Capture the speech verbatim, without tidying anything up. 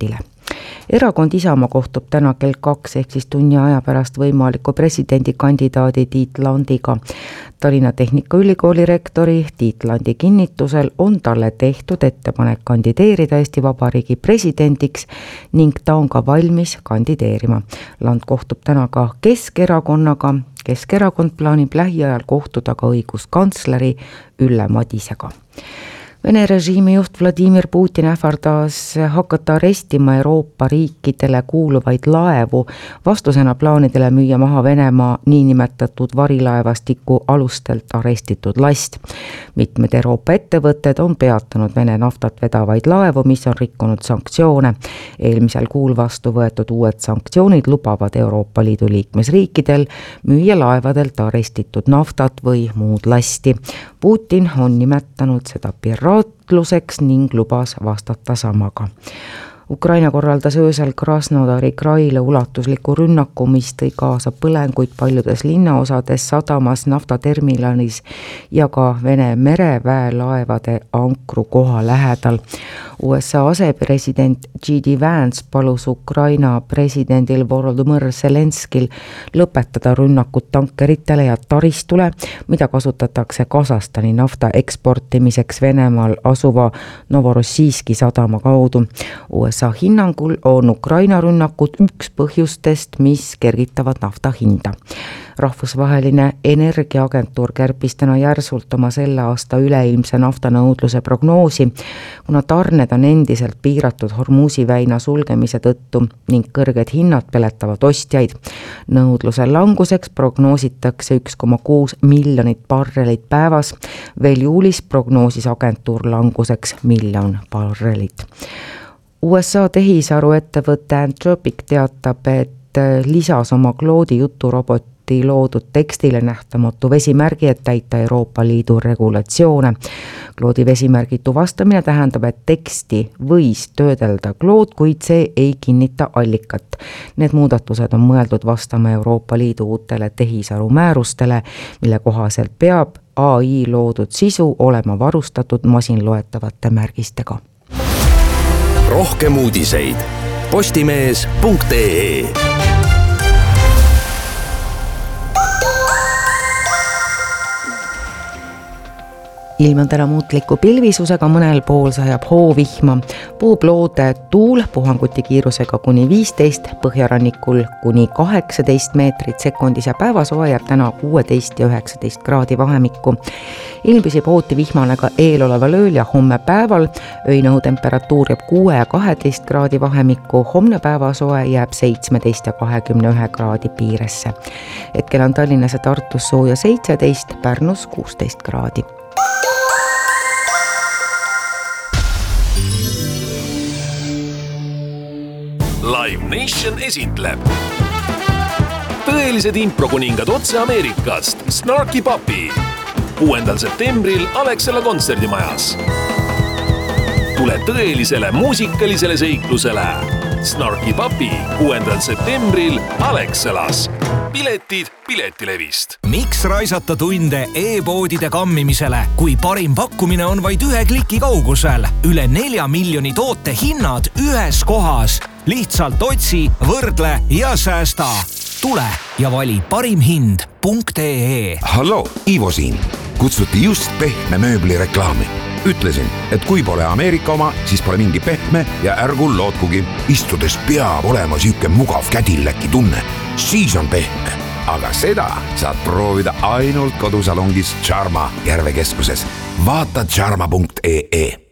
spordile. Erakond Isamaa kohtub täna kell kaks ehk siis tunni aja pärast võimaliku presidendikandidaadi Tiit Landiga. Tallinna Tehnikaülikooli rektori Tiit Landi kinnitusel on talle tehtud ettepanek kandideerida Eesti Vabariigi presidendiks ning ta on ka valmis kandideerima. Land kohtub täna ka Keskerakonnaga. Keskerakond plaanib lähiajal kohtuda ka õiguskantsleri Ülle Madisega. Vene režiimi juht Vladimir Putin ähvardas hakata arestima Euroopa riikidele kuuluvaid laevu vastusena plaanidele müüa maha Venemaa niinimetatud varilaevastiku alustelt arestitud last. Mitmed Euroopa ettevõtted on peatanud Vene naftat vedavaid laevu, mis on rikkunud sanktsioone. Eelmisel kuul vastu võetud uued sanktsioonid lubavad Euroopa Liidu liikmesriikidel müüa laevadelt arestitud naftat või muud lasti. Putin on nimetanud seda piraatluseks ning lubas vastata samaga. Ukraina korraldas öösel Krasnodari kraile ulatusliku rünnaku, mis tõi kaasa põlenguid paljudes linnaosades, sadamas, naftaterminalis ja ka Vene mereväe laevade ankru koha lähedal. U S A asepresident J D Vance palus Ukraina presidendil Volodymyr Zelenskil lõpetada rünnakut tankeritele ja taristule, mida kasutatakse Kasahstani nafta eksportimiseks Venemaal asuva Novorossijski sadama kaudu. U S A hinnangul on Ukraina rünnakud üks põhjustest, mis kergitavad nafta hinda. Rahvusvaheline energiaagentuur kärpis täna järsult oma selle aasta üleilmse naftanõudluse prognoosi, kuna tarned on endiselt piiratud Hormuzi väina sulgemise tõttu ning kõrged hinnad peletavad ostjaid. Nõudluse languseks prognoositakse üks koma kuus miljonit barrelit päevas, veel juulis prognoosis agentuur languseks miljon barrelit. U S A tehisaru ettevõte Anthropic teatab, et lisas oma Claude'i juturoboti loodud tekstile nähtamatu vesimärgi, et täita Euroopa Liidu regulatsioone. Claude'i vesimärgi tuvastamine tähendab, et teksti võis töödelda Claude, kuid see ei kinnita allikat. Need muudatused on mõeldud vastama Euroopa Liidu uutele tehisaru määrustele, mille kohaselt peab A I loodud sisu olema varustatud masinloetavate märgistega. Rohkem uudiseid postimees punkt ee. Ilm on täna muutliku pilvisusega, mõnel pool sajab hoovihma. Puhub loode tuul puhanguti kiirusega kuni viisteist, põhjarannikul kuni kaheksateist meetrit sekundis ja päevasoe jääb täna kuusteist ja üheksateist kraadi vahemikku. Ilm püsib hooti vihmane ka eeloleval ööl ja homme päeval. Öine õhutemperatuur jääb kuue ja kaheteist kraadi vahemikku, homne päevasoe jääb seitsmeteist ja kahekümne ühe kraadi piiresse. Hetkel on Tallinnas ja Tartus sooja seitseteist, Pärnus kuusteist kraadi. Live Nation esitleb tõelised improkuningad otse Ameerikast, Snarky Puppy. kuuendal septembril Alexela kontserdimajas. Tule tõelisele muusikalisele seiklusele. Snarky Puppy kuuendal septembril Alexelas. Piletid Piletilevist. Miks raisata tunde e-poodide kammimisele, kui parim pakkumine on vaid ühe kliki kaugusel? Üle nelja miljoni toote hinnad ühes kohas. Lihtsalt otsi, võrdle ja säästa. Tule ja vali parim hind punkt ee. Hallo, Ivo siin. Kutsuti just pehme mööbli reklaami. Ütlesin, et kui pole Ameerika oma, siis pole mingi pehme ja ärgu lootkugi. Istudes peab olema siuke mugav kädilläki tunne. Siis on pehme. Aga seda saad proovida ainult kodusalongis Charma Järvekeskuses. Vaata charma punkt ee.